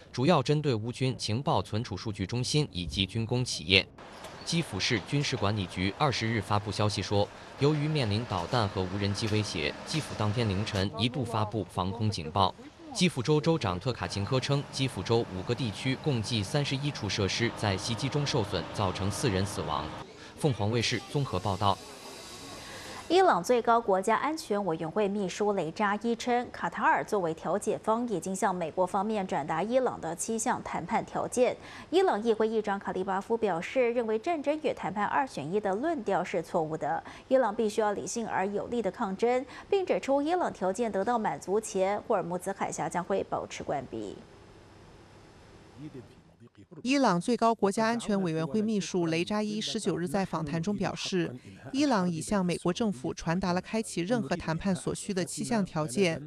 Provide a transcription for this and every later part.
主要针对乌军情报存储数据中心以及军工企业。基辅市军事管理局20日发布消息说，由于面临导弹和无人机威胁，基辅当天凌晨一度发布防空警报。基辅州州长特卡琴科称，基辅州5个地区共计31处设施在袭击中受损，造成4人死亡。凤凰卫视综合报道。 伊朗最高国家安全委员会秘书雷扎伊称，卡塔尔作为调解方，已经向美国方面转达伊朗的7项谈判条件。伊朗议会议长卡利巴夫表示，认为战争与谈判2选1的论调是错误的，伊朗必须要理性而有力的抗争，并指出，伊朗条件得到满足前，霍尔木兹海峡将会保持关闭。 伊朗最高国家安全委员会秘书雷扎伊19日在访谈中表示，伊朗已向美国政府传达了开启任何谈判所需的7项条件。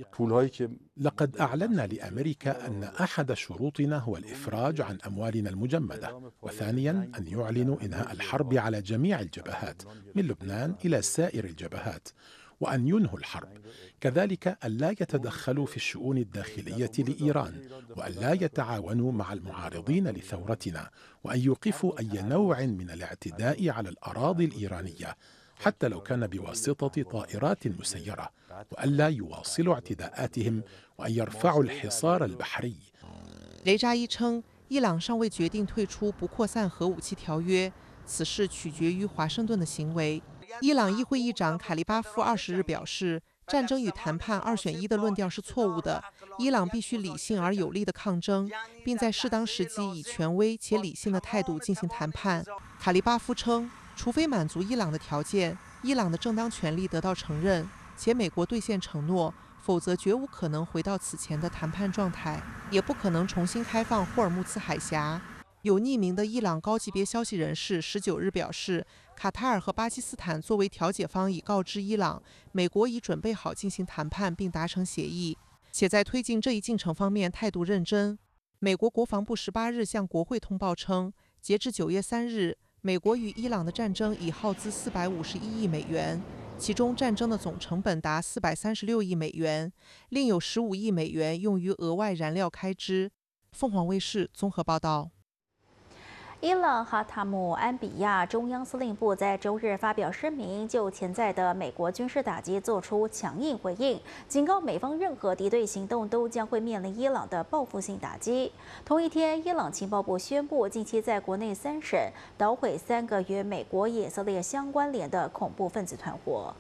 لقد أعلنا لأمريكا أن أحد شروطنا هو الإفراج عن أموالنا المجمدة، وثانياً أن يعلنوا إنهاء الحرب على جميع الجبهات من لبنان إلى سائر الجبهات، وأن ينهوا الحرب، كذلك ألا يتدخلوا في الشؤون الداخلية لإيران، وألا يتعاونوا مع المعارضين لثورتنا، وأن يوقفوا أي نوع من الاعتداء على الأراضي الإيرانية حتى لو كان بواسطة طائرات مسيرة، وألا يواصلوا اعتداءاتهم وأن يرفعوا الحصار البحري。 雷扎伊称，伊朗尚未决定退出不扩散核武器条约，此事取决于华盛顿的行为。伊朗议会议长卡利巴夫20日表示，战争与谈判2选1的论调是错误的，伊朗必须理性而有力的抗争，并在适当时机以权威且理性的态度进行谈判。卡利巴夫称，除非满足伊朗的条件，伊朗的正当权利得到承认，且美国兑现承诺，否则绝无可能回到此前的谈判状态，也不可能重新开放霍尔木兹海峡。有匿名的伊朗高级别消息人士19日表示，卡塔尔和巴基斯坦作为调解方已告知伊朗，美国已准备好进行谈判并达成协议，且在推进这一进程方面态度认真。美国国防部18日向国会通报称，截至9月3日，美国与伊朗的战争已耗资451亿美元，其中战争的总成本达436亿美元，另有15亿美元用于额外燃料开支。凤凰卫视综合报道。 伊朗哈塔姆安比亚中央司令部在周日发表声明，就潜在的美国军事打击做出强硬回应，警告美方任何敌对行动都将会面临伊朗的报复性打击。同一天，伊朗情报部宣布，近期在国内3省捣毁3个与美国、以色列相关联的恐怖分子团伙。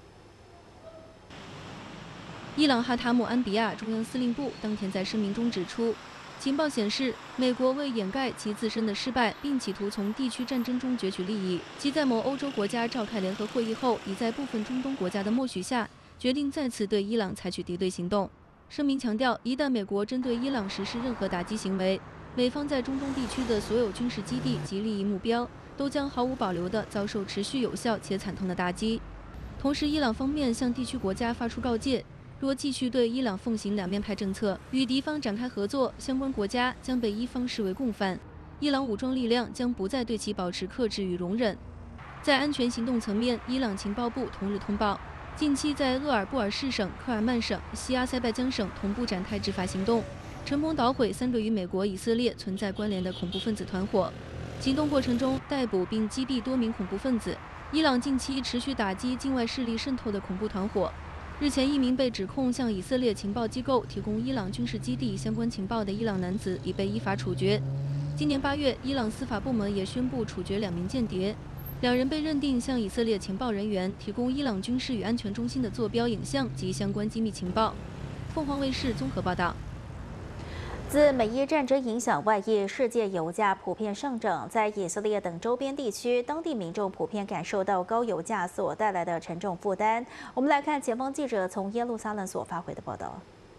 伊朗哈塔姆安比亚中央司令部当天在声明中指出，情报显示，美国为掩盖其自身的失败，并企图从地区战争中攫取利益，即在某欧洲国家召开联合会议后，已在部分中东国家的默许下，决定再次对伊朗采取敌对行动。声明强调，一旦美国针对伊朗实施任何打击行为，美方在中东地区的所有军事基地及利益目标都将毫无保留地遭受持续有效且惨痛的打击。同时，伊朗方面向地区国家发出告诫，若继续对伊朗奉行两面派政策，与敌方展开合作，相关国家将被伊方视为共犯，伊朗武装力量将不再对其保持克制与容忍。在安全行动层面，伊朗情报部同日通报，近期在厄尔布尔士省、科尔曼省、西阿塞拜疆省同步展开执法行动，成功捣毁3个与美国、以色列存在关联的恐怖分子团伙。行动过程中逮捕并击毙多名恐怖分子。伊朗近期持续打击境外势力渗透的恐怖团伙。日前，一名被指控向以色列情报机构提供伊朗军事基地相关情报的伊朗男子已被依法处决。今年8月，伊朗司法部门也宣布处决2名间谍，2人被认定向以色列情报人员提供伊朗军事与安全中心的坐标影像及相关机密情报。凤凰卫视综合报道。 自美伊战争影响外溢，世界油价普遍上涨。在以色列等周边地区，当地民众普遍感受到高油价所带来的沉重负担。我们来看前方记者从耶路撒冷所发回的报道。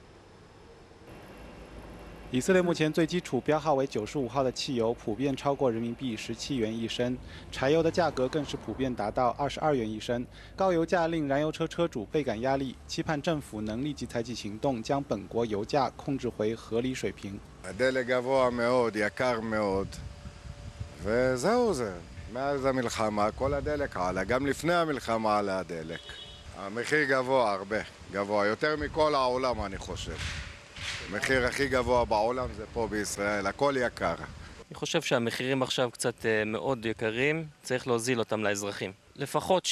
以色列目前最基础标号为95号的汽油普遍超过人民币17元一升，柴油的价格更是普遍达到22元一升。高油价令燃油车车主倍感压力，期盼政府能立即采取行动，将本国油价控制回合理水平。 הדלק גבוה מאוד, יקר מאוד, וזהו זה. מאז המלחמה כל הדלק עלה, גם לפני המלחמה עלה הדלק. המחיר גבוה הרבה, גבוה יותר מכל העולם אני חושב. המחיר הכי גבוה בעולם זה פה בישראל, הכל יקר. אני חושב שהמחירים עכשיו קצת מאוד יקרים, צריך להוזיל אותם לאזרחים. לפחות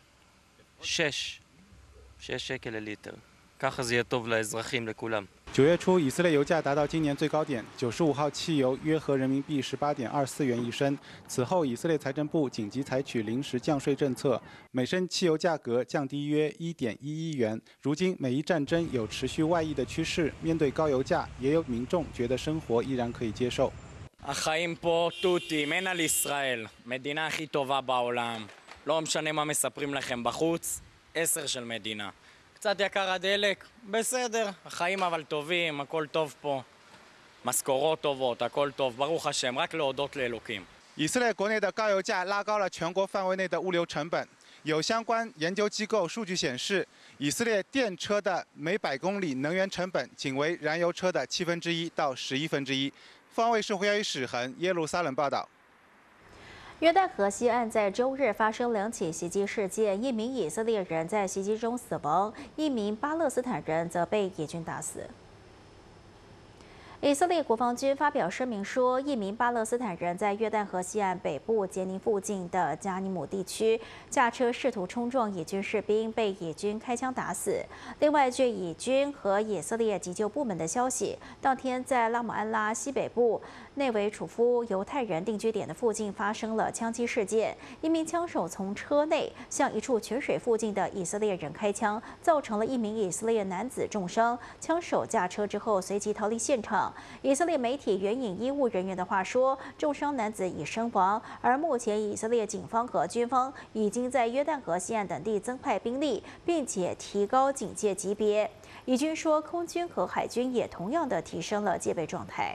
6 שקל לליטר. ככה זה יהיה טוב לאזרחים, לכולם. 9月初，以色列油价达到今年最高点，95号汽油约合人民币18.24元一升。此后，以色列财政部紧急采取临时降税政策，每升汽油价格降低约1.11元。如今，美伊战争有持续外溢的趋势，面对高油价，也有民众觉得生活依然可以接受。 החיים פה תותים, אין על ישראל, מדינה הכי טובה בעולם, לא משנה מה מספרים לכם בחוץ, 10 של מדינה. קצת יקר הדלק, בסדר, החיים אבל טובים, הכל טוב פה, משכורות טובות, הכל טוב, ברוך השם, רק להודות לאלוקים. 以色列国内的高油价拉高了全国范围内的物流成本。有相关研究机构数据显示，以色列电车的每100公里能源成本仅为燃油车的1/7到1/11。 方卫视胡耀一史恒耶路撒冷报道。 约旦河西岸在周日发生2起袭击事件，1名以色列人在袭击中死亡，1名巴勒斯坦人则被以军打死。 以色列国防军发表声明说，1名巴勒斯坦人在约旦河西岸北部杰宁附近的加尼姆地区驾车试图冲撞以军士兵，被以军开枪打死。另外，据以军和以色列急救部门的消息，当天在拉姆安拉西北部内维楚夫犹太人定居点的附近发生了枪击事件，1名枪手从车内向一处泉水附近的以色列人开枪，造成了1名以色列男子重伤。枪手驾车之后随即逃离现场。 以色列媒体援引医务人员的话说，重伤男子已身亡。而目前，以色列警方和军方已经在约旦河西岸等地增派兵力，并且提高警戒级别。以军说，空军和海军也同样的提升了戒备状态。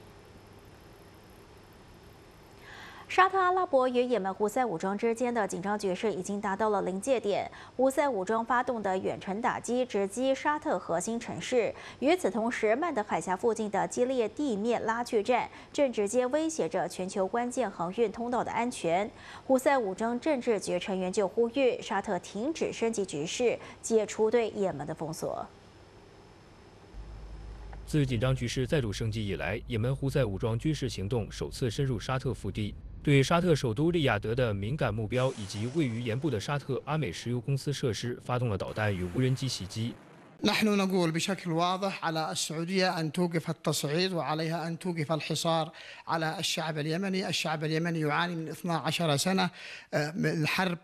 沙特阿拉伯与也门胡塞武装之间的紧张局势已经达到了临界点。胡塞武装发动的远程打击直击沙特核心城市。与此同时，曼德海峡附近的激烈地面拉锯战正直接威胁着全球关键航运通道的安全。胡塞武装政治局成员就呼吁沙特停止升级局势，解除对也门的封锁。 自紧张局势再度升级以来，也门胡塞武装军事行动首次深入沙特腹地，对沙特首都利雅得的敏感目标以及位于沿部的沙特阿美石油公司设施发动了导弹与无人机袭击。 نحن نقول بشكل واضح على السعودية أن توقف التصعيد وعليها أن توقف الحصار على الشعب اليمني، الشعب اليمني يعاني من 12 سنة من الحرب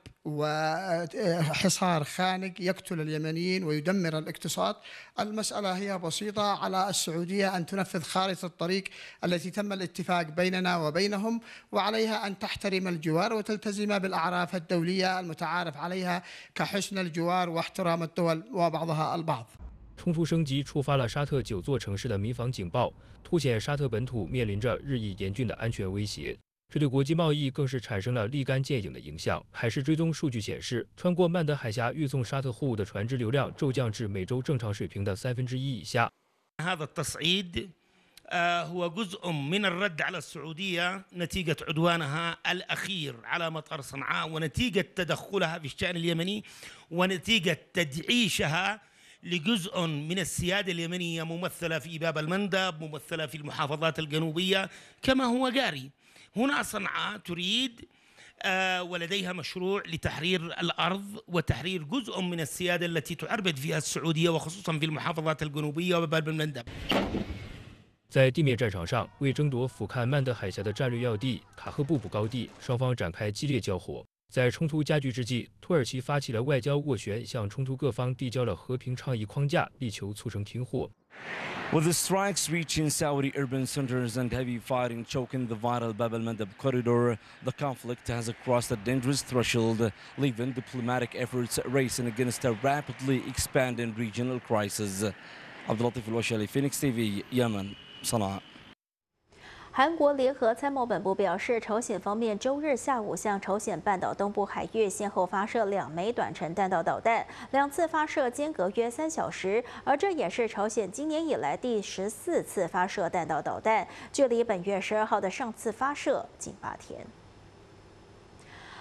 وحصار خانق يقتل اليمنيين ويدمر الاقتصاد. المسألة هي بسيطة، على السعودية أن تنفذ خارطة الطريق التي تم الاتفاق بيننا وبينهم، وعليها أن تحترم الجوار وتلتزم بالأعراف الدولية المتعارف عليها كحسن الجوار واحترام الدول وبعضها البعض. 冲突升级触发了沙特9座城市的民防警报，凸显沙特本土面临着日益严峻的安全威胁。这对国际贸易更是产生了立竿见影的影响。海事追踪数据显示，穿过曼德海峡运送沙特货物的船只流量骤降至每周正常水平的1/3以下。 هذا التصعيد هو جزء من الرد على السعودية نتيجة عدوانها الأخير على مطار صنعاء ونتيجة تدخلها في الشأن اليمني ونتيجة تدعيشها لجزء من السيادة اليمنية ممثلة في باب المندب، ممثلة في المحافظات الجنوبية كما هو جاري. هنا صنعاء تريد ولديها مشروع لتحرير الأرض وتحرير جزء من السيادة التي تعربد فيها السعودية وخصوصا في المحافظات الجنوبية وباب المندب. 在地面战场上，为争夺俯瞰曼德海峡的战略要地卡赫布卜高地，双方展开激烈交火。在冲突加剧之际，土耳其发起了外交斡旋，向冲突各方递交了和平倡议框架，力求促成停火。 With the strikes reaching Saudi urban centers and heavy fighting choking the vital Bab al-Mandab corridor, the conflict has crossed a dangerous threshold, leaving diplomatic efforts racing against a rapidly expanding regional crisis. Abdulatif al-Washali, Phoenix TV, Yemen, Sana'a. 韩国联合参谋本部表示，朝鲜方面周日下午向朝鲜半岛东部海域先后发射2枚短程弹道导弹，2次发射间隔约3小时，而这也是朝鲜今年以来第14次发射弹道导弹，距离本月12号的上次发射仅8天。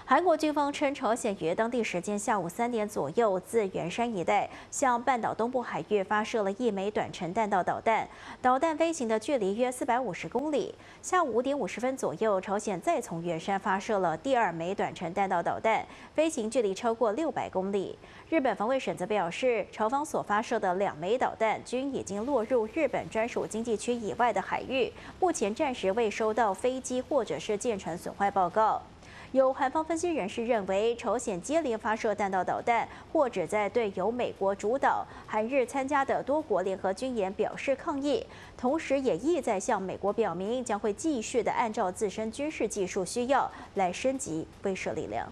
韩国军方称，朝鲜于当地时间下午3点左右，自元山一带向半岛东部海域发射了1枚短程弹道导弹，导弹飞行的距离约450公里。下午5点50分左右，朝鲜再从元山发射了第2枚短程弹道导弹，飞行距离超过600公里。日本防卫省则表示，朝方所发射的2枚导弹均已经落入日本专属经济区以外的海域，目前暂时未收到飞机或者是舰船损坏报告。有韩方分析人士认为，朝鲜接连发射弹道导弹，或者在对由美国主导、韩日参加的多国联合军演表示抗议，同时也意在向美国表明将会继续的按照自身军事技术需要来升级威慑力量。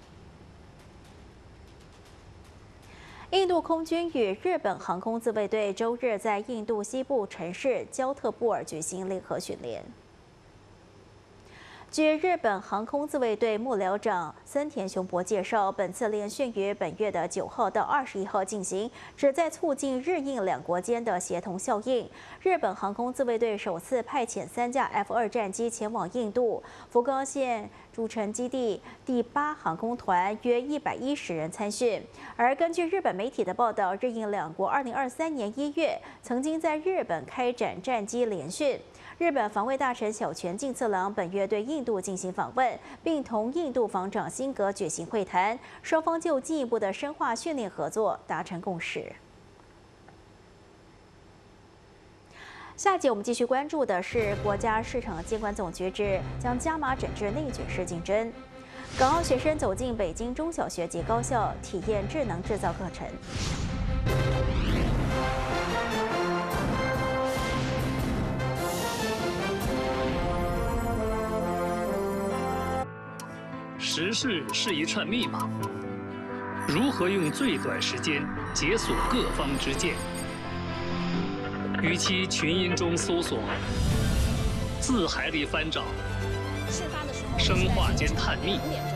印度空军与日本航空自卫队周日在印度西部城市焦特布尔举行联合训练。据日本航空自卫队幕僚长森田雄博介绍，本次联训于本月的9号到21号进行，旨在促进日印两国间的协同效应。日本航空自卫队首次派遣3架 F-2战机前往印度福冈县驻城基地第8航空团，约110人参训。而根据日本媒体的报道，日印两国2023年1月曾经在日本开展战机联训。日本防卫大臣小泉进次郎本月对印度进行访问，并同印度防长辛格举行会谈，双方就进一步的深化训练合作达成共识。下节我们继续关注的是国家市场监管总局指将加码整治内卷式竞争。港澳学生走进北京中小学及高校，体验智能制造课程。 时事是一串密码，如何用最短时间解锁各方之见？与其群音中搜索，字海里翻找，生化间探秘，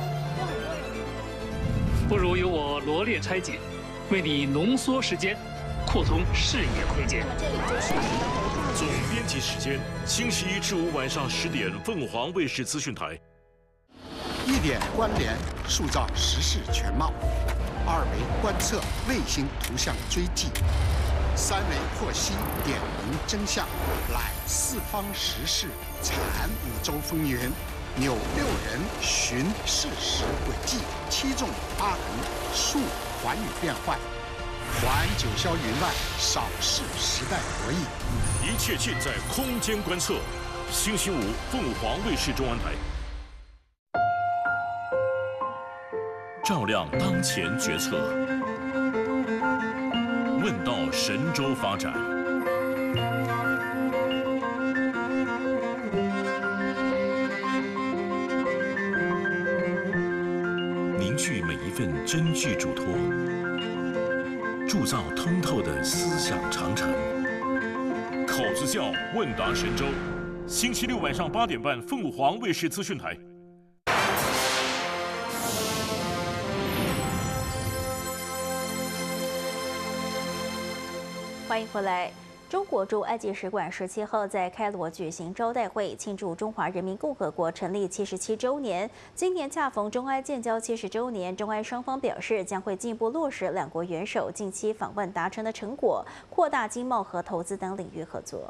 不如由我罗列拆解，为你浓缩时间，扩通视野空间。 总编辑时间：星期1至5晚上10点，凤凰卫视资讯台。 1点关联，塑造时事全貌；2维观测，卫星图像追迹；3维获悉，点明真相，揽四方时事，产5洲风云，扭6人，寻事实轨迹，7纵8横，述寰宇变幻，还九霄云外，扫视时代博弈。 一切尽在空间观测。星期5，凤凰卫视中文台。照亮当前决策，问道神州发展，凝聚每一份真挚嘱托，铸造通透的思想长城。口子窖问答神州，星期6晚上8点半，凤凰卫视资讯台。 欢迎回来。中国驻埃及使馆17号在开罗举行招待会，庆祝中华人民共和国成立77周年。今年恰逢中埃建交70周年，中埃双方表示将会进一步落实两国元首近期访问达成的成果，扩大经贸和投资等领域合作。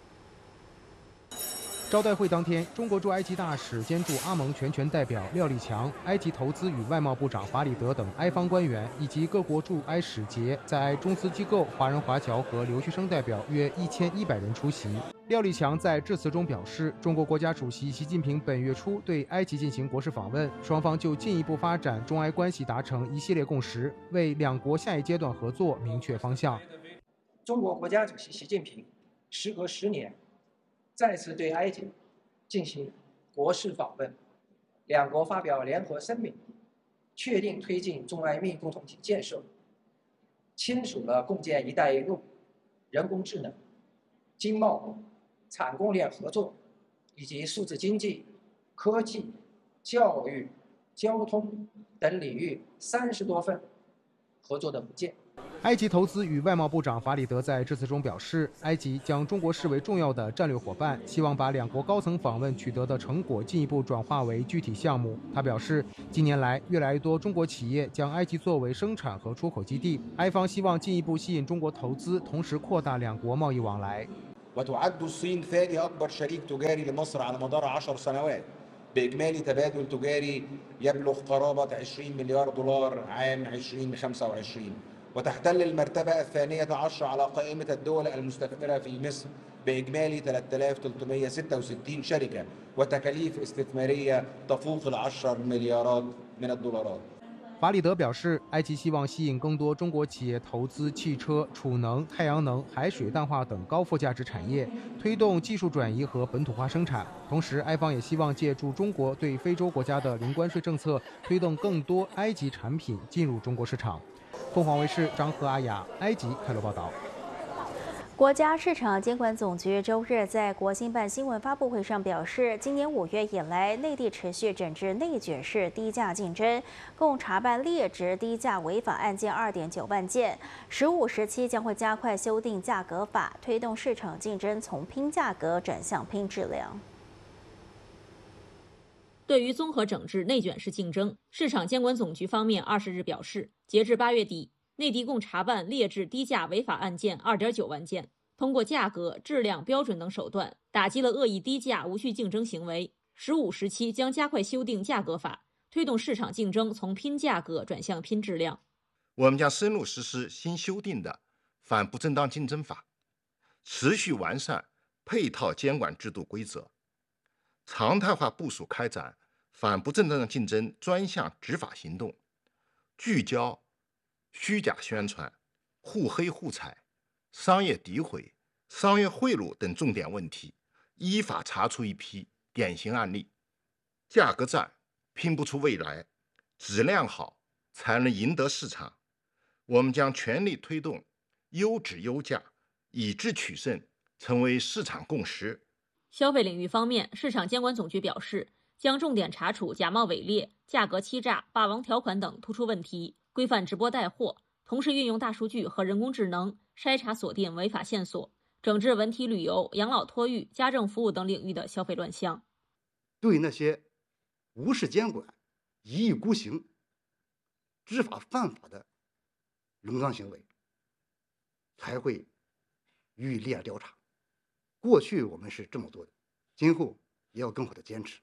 招待会当天，中国驻埃及大使兼驻阿盟全权代表廖立强、埃及投资与外贸部长法里德等埃方官员，以及各国驻埃使节、在埃中资机构、华人华侨和留学生代表约1100人出席。廖立强在致辞中表示，中国国家主席习近平本月初对埃及进行国事访问，双方就进一步发展中埃关系达成一系列共识，为两国下一阶段合作明确方向。 中国国家主席习近平时隔10年再次对埃及进行国事访问，两国发表联合声明，确定推进中埃密共同体建设，签署了共建“一带一路”、人工智能、经贸、产供链合作以及数字经济、科技、教育、交通等领域30多份合作的文件。 埃及投资与外贸部长法里德在致辞中表示，埃及将中国视为重要的战略伙伴，希望把两国高层访问取得的成果进一步转化为具体项目。他表示，近年来越来越多中国企业将埃及作为生产和出口基地，埃方希望进一步吸引中国投资，同时扩大两国贸易往来。 وتعد الصين ثاني أكبر شريك تجاري لمصر على مدار 10 سنوات بإجمالي تبادل تجاري يبلغ قرابة 20 مليار دولار عام 2025 وتحتل المرتبة الثانية عشر على قائمة الدول المستثمرة في مصر بإجمالي 3366 شركة وتكاليف استثمارية تفوق 10 مليارات من الدولارات。 法里德表示，埃及希望吸引更多中国企业投资汽车、储能、太阳能、海水淡化等高附加值产业，推动技术转移和本土化生产。同时，埃方也希望借助中国对非洲国家的零关税政策，推动更多埃及产品进入中国市场。凤凰卫视张和阿雅，埃及开罗报道。 国家市场监管总局周日在国新办新闻发布会上表示，今年5月以来，内地持续整治内卷式低价竞争，共查办劣质低价违法案件2.9万件。15时期将会加快修订价格法，推动市场竞争从拼价格转向拼质量。 对于综合整治内卷式竞争，市场监管总局方面20日表示，截至8月底，内地共查办劣质低价违法案件2.9万件，通过价格、质量标准等手段，打击了恶意低价无序竞争行为。15时期将加快修订价格法，推动市场竞争从拼价格转向拼质量。 我们将深入实施新修订的反不正当竞争法，持续完善配套监管制度规则，常态化部署开展反不正当竞争专项执法行动，聚焦虚假宣传、互黑互踩、商业诋毁、商业贿赂等重点问题，依法查出一批典型案例。价格战拼不出未来，质量好才能赢得市场。我们将全力推动优质优价、以质取胜成为市场共识。 消费领域方面，市场监管总局表示，将重点查处假冒伪劣、价格欺诈、霸王条款等突出问题，规范直播带货，同时运用大数据和人工智能筛查锁定违法线索，整治文体旅游、养老托育、家政服务等领域的消费乱象。 对那些无视监管、一意孤行、知法犯法的垄断行为，才会予以立案调查。过去我们是这么做的，今后也要更好的坚持。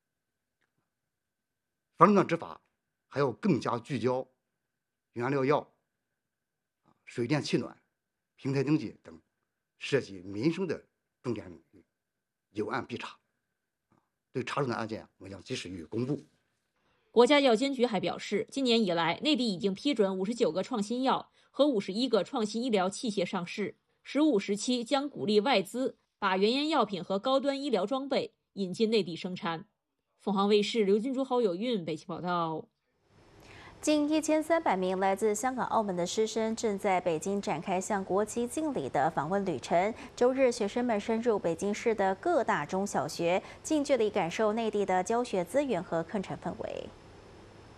反垄断执法还要更加聚焦原料药、水电气暖、平台经济等涉及民生的重点领域，有案必查。对查处的案件，我将及时予以公布。 国家药监局还表示，今年以来，内地已经批准59个创新药和51个创新医疗器械上市。15时期将鼓励外资把原研药品和高端医疗装备引进内地生产。凤凰卫视刘金珠、郝有韵北京报道。 近1300名来自香港、澳门的师生正在北京展开向国旗敬礼的访问旅程。周日，学生们深入北京市的各大中小学，近距离感受内地的教学资源和课程氛围。